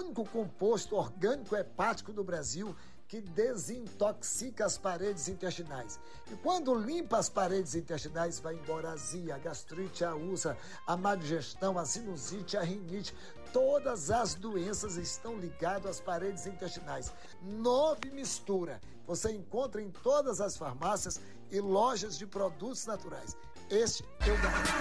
único composto orgânico hepático do Brasil que desintoxica as paredes intestinais. E quando limpa as paredes intestinais, vai embora a azia, a gastrite, a úlcera, a má digestão, a sinusite, a rinite. Todas as doenças estão ligadas às paredes intestinais. 9 mistura. Você encontra em todas as farmácias e lojas de produtos naturais. Este eu garanto.